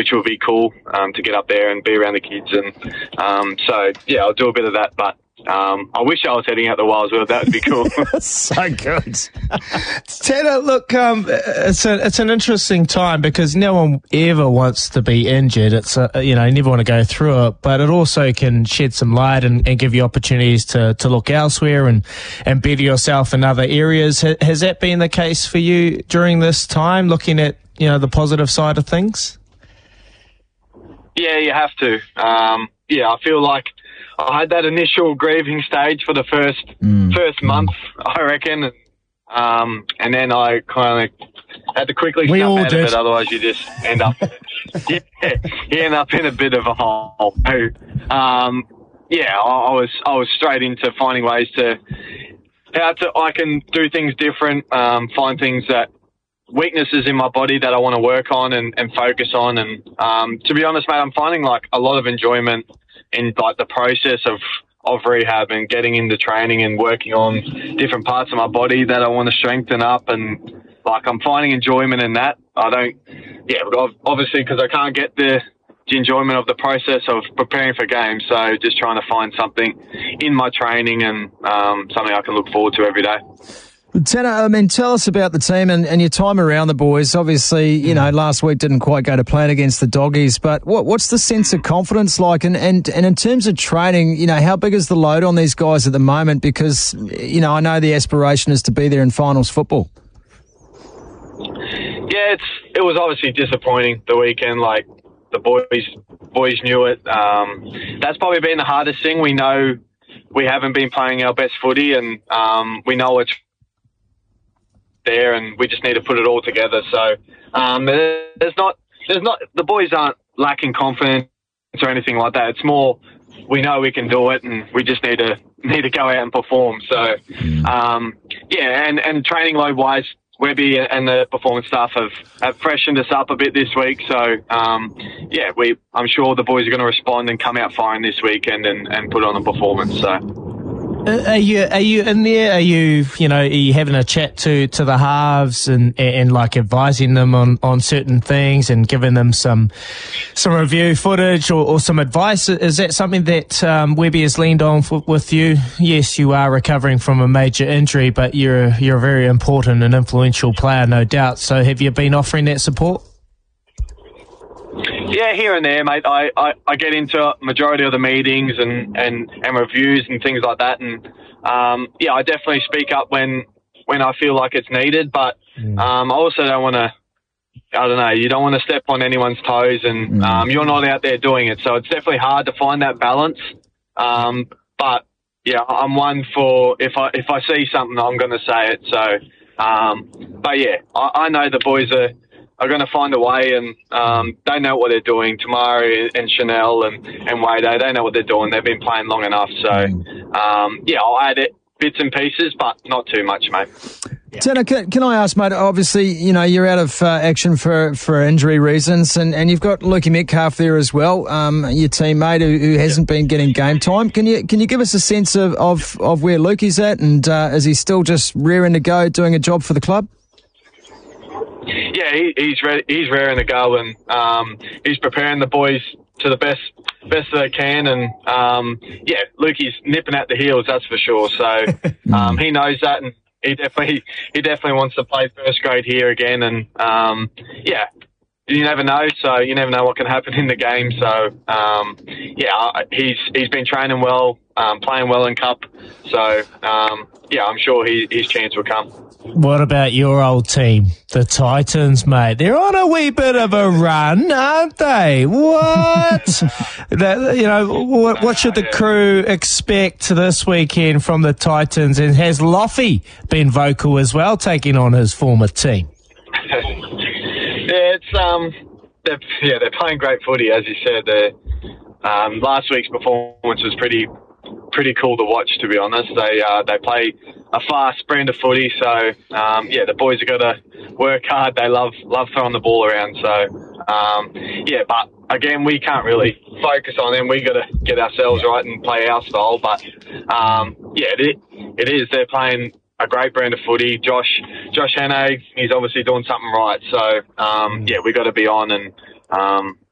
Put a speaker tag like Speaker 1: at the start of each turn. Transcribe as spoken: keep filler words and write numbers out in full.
Speaker 1: which will be cool um, to get up there and be around the kids. And um, so, yeah, I'll do a bit of that. But um, I wish I was heading out the Wilds World. That would be cool.
Speaker 2: So good. Tanner, look, um, it's a, it's an interesting time because no one ever wants to be injured. It's a, you know, you never want to go through it, but it also can shed some light and, and give you opportunities to, to look elsewhere and, and better yourself in other areas. Has, has that been the case for you during this time, looking at, you know, the positive side of things?
Speaker 1: Yeah, you have to. Um, yeah, I feel like I had that initial grieving stage for the first mm. first month, I reckon, and, um, and then I kind of had to quickly
Speaker 2: we
Speaker 1: snap
Speaker 2: all
Speaker 1: out
Speaker 2: did.
Speaker 1: of it. Otherwise, you just end up, yeah, you end up in a bit of a hole. So, um, yeah, I, I was I was straight into finding ways to how to I can do things different, um, find things that. Weaknesses in my body that I want to work on and, and focus on. And um, to be honest, mate, I'm finding like a lot of enjoyment in like the process of, of rehab and getting into training and working on different parts of my body that I want to strengthen up. And like I'm finding enjoyment in that. I don't, yeah, obviously because I can't get the, the enjoyment of the process of preparing for games. So just trying to find something in my training and um, something I can look forward to every day.
Speaker 3: Tanner, I mean, tell us about the team and, and your time around the boys. Obviously, you know, last week didn't quite go to plan against the Doggies, but what, what's the sense of confidence like? And, and, and in terms of training, you know, how big is the load on these guys at the moment? Because, you know, I know the aspiration is to be there in finals football.
Speaker 1: Yeah, it's it was obviously disappointing the weekend. Like, the boys boys knew it. Um, that's probably been the hardest thing. We know we haven't been playing our best footy, and um, we know it's there, and we just need to put it all together. So um, there's not, there's not, the boys aren't lacking confidence or anything like that. It's more we know we can do it, and we just need to need to go out and perform. So um, yeah, and and training load wise, Webby and the performance staff have, have freshened us up a bit this week. So um, yeah, we I'm sure the boys are going to respond and come out firing this weekend and, and put on a performance. So.
Speaker 2: Are you are you in there? Are you you know are you having a chat to, to the halves and, and, and like advising them on, on certain things and giving them some some review footage or, or some advice? Is that something that um, Webby has leaned on for, with you? Yes, you are recovering from a major injury, but you're you're a very important and influential player, no doubt. So have you been offering that support?
Speaker 1: Yeah, here and there, mate. I, I, I get into a majority of the meetings and, and, and reviews and things like that. And, um, yeah, I definitely speak up when when I feel like it's needed. But um, I also don't want to, I don't know, you don't want to step on anyone's toes and um, you're not out there doing it. So it's definitely hard to find that balance. Um, but, yeah, I'm one for if I if I see something, I'm going to say it. So, um, but, yeah, I, I know the boys are, are going to find a way, and um, they know what they're doing. Tamari and Chanel and, and Wade, they know what they're doing. They've been playing long enough. So, um, yeah, I'll add it bits and pieces, but not too much, mate.
Speaker 3: Yeah. Tanner, can, can I ask, mate, obviously, you know, you're out of uh, action for, for injury reasons, and, and you've got Lukey Metcalf there as well, um, your teammate who, who hasn't yeah. been getting game time. Can you can you give us a sense of, of, of where Lukey's at, and uh, is he still just rearing to go, doing a job for the club?
Speaker 1: Yeah, he, he's ready, he's raring to go, and um, he's preparing the boys to the best best that they can. And um, yeah, Lukey's nipping at the heels, that's for sure. So um, he knows that, and he definitely he definitely wants to play first grade here again. And um, yeah, you never know. So you never know what can happen in the game. So um, yeah, he's he's been training well, um, playing well in Cup. So um, yeah, I'm sure he, his chance will come.
Speaker 2: What about your old team, the Titans, mate? They're on a wee bit of a run, aren't they? What? that, you know, what, what should the crew expect this weekend from the Titans? And has Loffy been vocal as well, taking on his former team?
Speaker 1: yeah, it's um, they're, yeah, they're playing great footy, as you said. Um, last week's performance was pretty. pretty cool to watch, to be honest. They uh, they play a fast brand of footy, so um, yeah, the boys have got to work hard. They love love throwing the ball around, so um, yeah. But again, we can't really focus on them. We got to get ourselves right and play our style. But um, yeah, it, it is. They're playing a great brand of footy. Josh Josh Hannay, he's obviously doing something right. So um, yeah, we got to be on and. Um,